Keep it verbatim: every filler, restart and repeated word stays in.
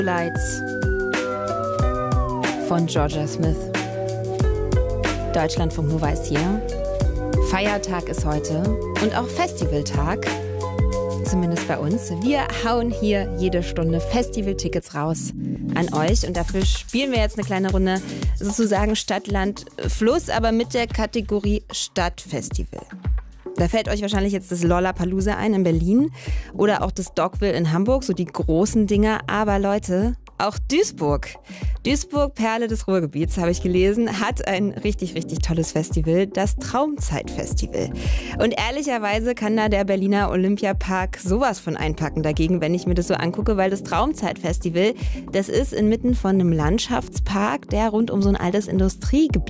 Lights von Georgia Smith. Deutschlandfunk Nova ist hier. Feiertag ist heute und auch Festivaltag. Zumindest bei uns. Wir hauen hier jede Stunde Festivaltickets raus an euch. Und dafür spielen wir jetzt eine kleine Runde, sozusagen Stadt, Land, Fluss, aber mit der Kategorie Stadtfestival. Da fällt euch wahrscheinlich jetzt das Lollapalooza ein in Berlin oder auch das Dogville in Hamburg, so die großen Dinger. Aber Leute, auch Duisburg. Duisburg, Perle des Ruhrgebiets, habe ich gelesen, hat ein richtig, richtig tolles Festival, das Traumzeitfestival. Und ehrlicherweise kann da der Berliner Olympiapark sowas von einpacken dagegen, wenn ich mir das so angucke, weil das Traumzeitfestival, das ist inmitten von einem Landschaftspark, der rund um so ein altes Industriegebiet